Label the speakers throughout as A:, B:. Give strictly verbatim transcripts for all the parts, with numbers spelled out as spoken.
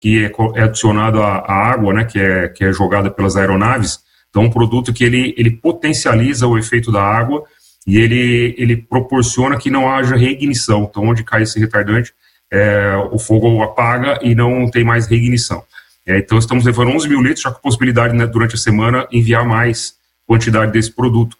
A: que é, é adicionado à, à água, né, que é, que é jogada pelas aeronaves. Então, um produto que ele, ele potencializa o efeito da água e ele, ele proporciona que não haja reignição. Então, onde cai esse retardante, é, o fogo apaga e não tem mais reignição. É, então, estamos levando onze mil litros, já com possibilidade, né, durante a semana, enviar mais quantidade desse produto.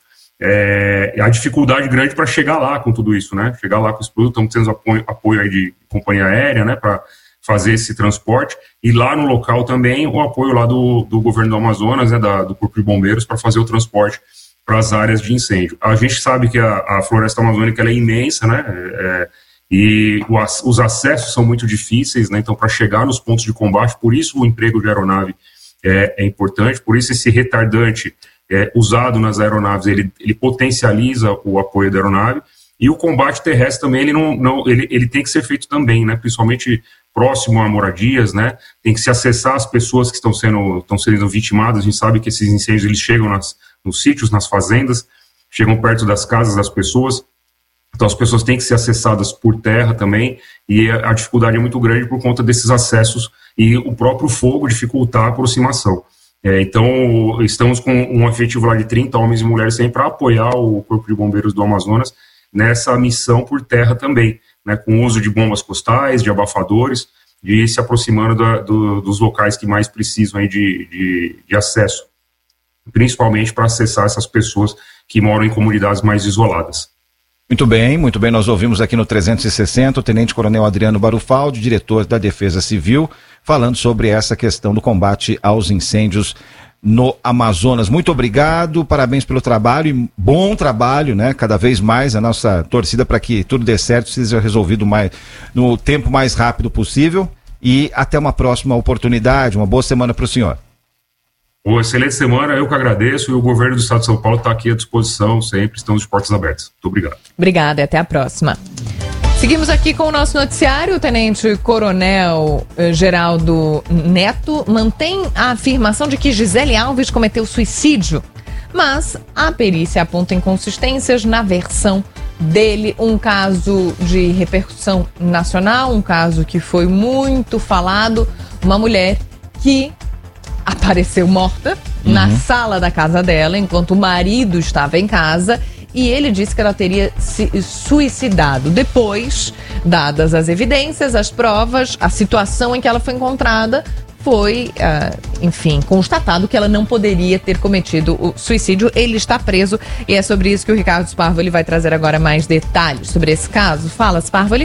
A: É, a dificuldade grande para chegar lá com tudo isso, né? Chegar lá com esse produto, estamos tendo apoio, apoio aí de companhia aérea, né, para fazer esse transporte, e lá no local também o apoio lá do, do governo do Amazonas, né, da, do Corpo de Bombeiros, para fazer o transporte para as áreas de incêndio. A gente sabe que a, a floresta amazônica ela é imensa, né, é, e o, os acessos são muito difíceis, né, então para chegar nos pontos de combate, por isso o emprego de aeronave é, é importante, por isso esse retardante é, usado nas aeronaves, ele, ele potencializa o apoio da aeronave, e o combate terrestre também, ele, não, não, ele, ele tem que ser feito também, né, principalmente próximo a moradias, né, tem que se acessar as pessoas que estão sendo, estão sendo vitimadas. A gente sabe que esses incêndios, eles chegam nas, nos sítios, nas fazendas, chegam perto das casas das pessoas, então as pessoas têm que ser acessadas por terra também, e a, a dificuldade é muito grande por conta desses acessos, e o próprio fogo dificultar a aproximação. É, então, estamos com um efetivo lá de trinta homens e mulheres sempre para apoiar o Corpo de Bombeiros do Amazonas nessa missão por terra também, né, com o uso de bombas costais, de abafadores, de ir se aproximando da, do, dos locais que mais precisam aí de, de, de acesso, principalmente para acessar essas pessoas que moram em comunidades mais isoladas.
B: Muito bem, muito bem, nós ouvimos aqui no trezentos e sessenta o Tenente Coronel Adriano Barufaldi, diretor da Defesa Civil, falando sobre essa questão do combate aos incêndios no Amazonas. Muito obrigado, parabéns pelo trabalho e bom trabalho, né? Cada vez mais a nossa torcida para que tudo dê certo, seja resolvido mais, no tempo mais rápido possível, e até uma próxima oportunidade. Uma boa semana para o senhor.
A: Uma excelente semana, eu que agradeço, e o governo do estado de São Paulo está aqui à disposição sempre, estamos de portas abertas. Muito obrigado.
C: Obrigada e até a próxima. Seguimos aqui com o nosso noticiário. O Tenente Coronel eh, Geraldo Neto mantém a afirmação de que Gisele Alves cometeu suicídio, mas a perícia aponta inconsistências na versão dele. Um caso de repercussão nacional, um caso que foi muito falado, uma mulher que apareceu morta uhum. na sala da casa dela, enquanto o marido estava em casa, e ele disse que ela teria se suicidado. Depois, dadas as evidências, as provas, a situação em que ela foi encontrada, foi, uh, enfim, constatado que ela não poderia ter cometido o suicídio. Ele está preso, e é sobre isso que o Ricardo Sparvoli vai trazer agora mais detalhes sobre esse caso. Fala, Sparvoli.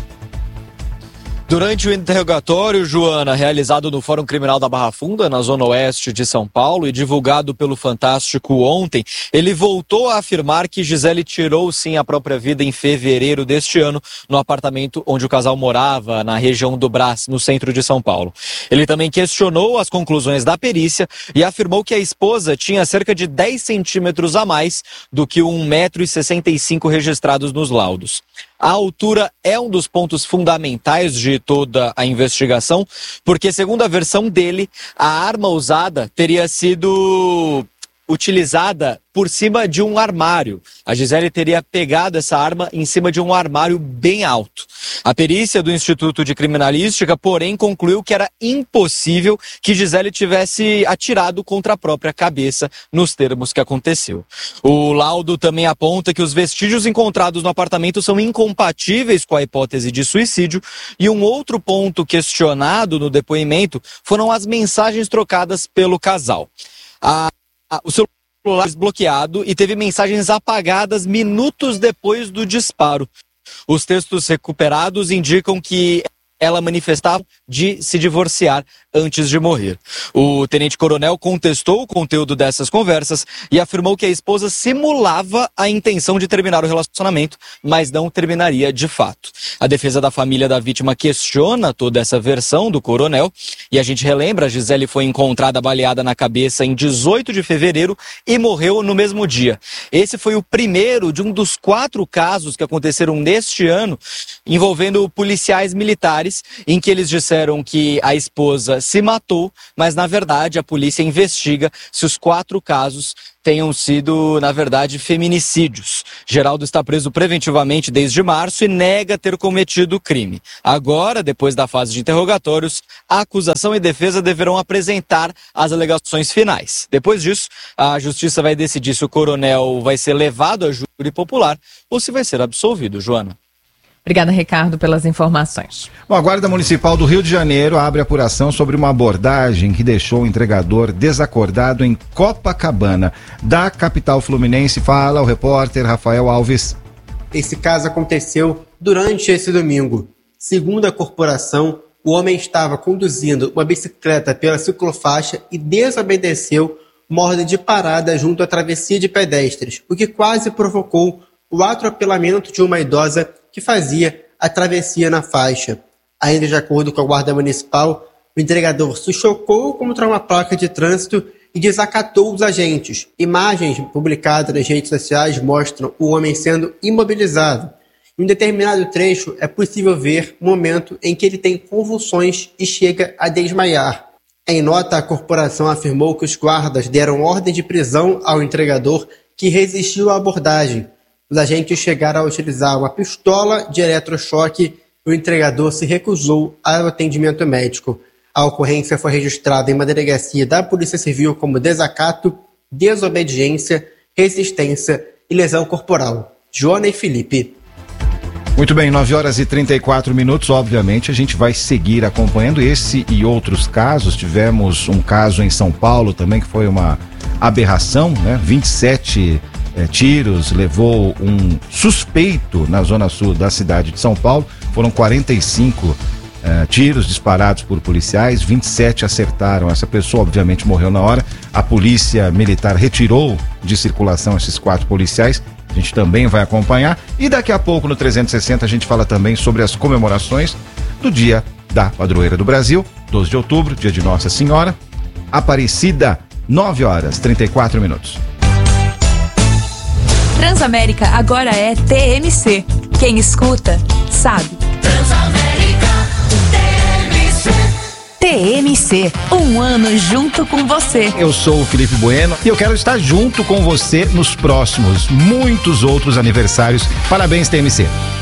D: Durante o interrogatório, Joana, realizado no Fórum Criminal da Barra Funda, na zona oeste de São Paulo, e divulgado pelo Fantástico ontem, ele voltou a afirmar que Gisele tirou sim a própria vida em fevereiro deste ano, no apartamento onde o casal morava, na região do Brás, no centro de São Paulo. Ele também questionou as conclusões da perícia e afirmou que a esposa tinha cerca de dez centímetros a mais do que um metro e sessenta e cinco registrados nos laudos. A altura é um dos pontos fundamentais de toda a investigação, porque, segundo a versão dele, a arma usada teria sido utilizada por cima de um armário. A Gisele teria pegado essa arma em cima de um armário bem alto. A perícia do Instituto de Criminalística, porém, concluiu que era impossível que Gisele tivesse atirado contra a própria cabeça, nos termos que aconteceu. O laudo também aponta que os vestígios encontrados no apartamento são incompatíveis com a hipótese de suicídio, e um outro ponto questionado no depoimento foram as mensagens trocadas pelo casal. A O celular desbloqueado e teve mensagens apagadas minutos depois do disparo. Os textos recuperados indicam que ela manifestava de se divorciar antes de morrer. O tenente-coronel contestou o conteúdo dessas conversas e afirmou que a esposa simulava a intenção de terminar o relacionamento, mas não terminaria de fato. A defesa da família da vítima questiona toda essa versão do coronel, e a gente relembra, a Gisele foi encontrada baleada na cabeça em dezoito de fevereiro e morreu no mesmo dia. Esse foi o primeiro de um dos quatro casos que aconteceram neste ano envolvendo policiais militares militares, em que eles disseram que a esposa se matou, mas na verdade a polícia investiga se os quatro casos tenham sido, na verdade, feminicídios. Geraldo está preso preventivamente desde março e nega ter cometido o crime. Agora, depois da fase de interrogatórios, a acusação e defesa deverão apresentar as alegações finais. Depois disso, a justiça vai decidir se o coronel vai ser levado a júri popular ou se vai ser absolvido. Joana.
C: Obrigada, Ricardo, pelas informações.
B: Bom, a Guarda Municipal do Rio de Janeiro abre apuração sobre uma abordagem que deixou o entregador desacordado em Copacabana. Da capital fluminense, fala o repórter Rafael Alves.
E: Esse caso aconteceu durante esse domingo. Segundo a corporação, o homem estava conduzindo uma bicicleta pela ciclofaixa e desobedeceu uma ordem de parada junto à travessia de pedestres, o que quase provocou o atropelamento de uma idosa que fazia a travessia na faixa. Ainda de acordo com a Guarda Municipal, o entregador se chocou contra uma placa de trânsito e desacatou os agentes. Imagens publicadas nas redes sociais mostram o homem sendo imobilizado. Em um determinado trecho é possível ver o momento em que ele tem convulsões e chega a desmaiar. Em nota, a corporação afirmou que os guardas deram ordem de prisão ao entregador que resistiu à abordagem. Os agentes chegaram a utilizar uma pistola de eletrochoque e o entregador se recusou ao atendimento médico. A ocorrência foi registrada em uma delegacia da Polícia Civil como desacato, desobediência, resistência e lesão corporal. Joana e Felipe.
B: Muito bem, nove horas e trinta e quatro minutos. Obviamente, a gente vai seguir acompanhando esse e outros casos. Tivemos um caso em São Paulo também que foi uma aberração, né? vinte e sete É, tiros, levou um suspeito na zona sul da cidade de São Paulo. Foram quarenta e cinco é, tiros disparados por policiais, vinte e sete acertaram. Essa pessoa obviamente morreu na hora. A polícia militar retirou de circulação esses quatro policiais. A gente também vai acompanhar. E daqui a pouco no trezentos e sessenta a gente fala também sobre as comemorações do Dia da Padroeira do Brasil, doze de outubro, dia de Nossa Senhora Aparecida, nove horas e trinta e quatro minutos.
F: Transamérica agora é T M C. Quem escuta, sabe.
G: Transamérica, T M C.
F: T M C, um ano junto com você.
B: Eu sou o Felipe Bueno e eu quero estar junto com você nos próximos muitos outros aniversários. Parabéns, T M C.